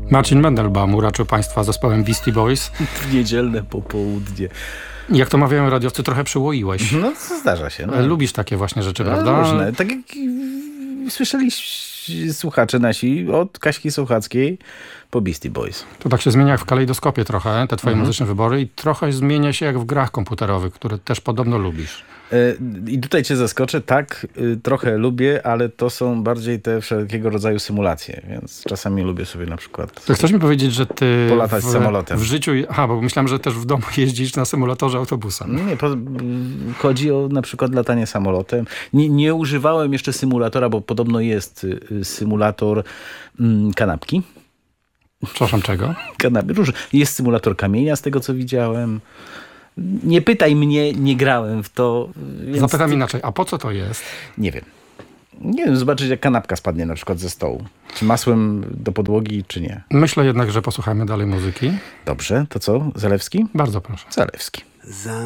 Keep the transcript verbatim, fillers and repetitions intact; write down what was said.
Marcin Mendelbaum uraczył Państwa zespołem Beastie Boys. W niedzielne popołudnie. Jak to mawiają radiowcy, trochę przyłoiłeś. No, to zdarza się. No. Lubisz takie właśnie rzeczy, No, prawda? różne. Tak jak słyszeli słuchacze nasi od Kaśki Sochackiej po Beastie Boys. To tak się zmienia jak w kalejdoskopie trochę, te twoje Mhm. muzyczne wybory i trochę zmienia się jak w grach komputerowych, które też podobno lubisz. I tutaj cię zaskoczę, tak, trochę lubię, ale to są bardziej te wszelkiego rodzaju symulacje, więc czasami lubię sobie na przykład To chcesz mi powiedzieć, że ty polatać w, samolotem. w życiu... Aha, bo myślałem, że też w domu jeździsz na symulatorze autobusa. Nie, po, chodzi o na przykład latanie samolotem. Nie, nie używałem jeszcze symulatora, bo podobno jest y, symulator mm, kanapki. Przepraszam, czego? Kanapy, róż. Jest symulator kamienia, z tego co widziałem. Nie pytaj mnie, nie grałem w to. Więc Zapytam inaczej, a po co to jest? nie wiem. Nie wiem, zobaczyć jak kanapka spadnie na przykład ze stołu. Czy masłem do podłogi, czy nie. Myślę jednak, że posłuchajmy dalej muzyki. Dobrze, to co? Zalewski? Bardzo proszę. Zalewski. Za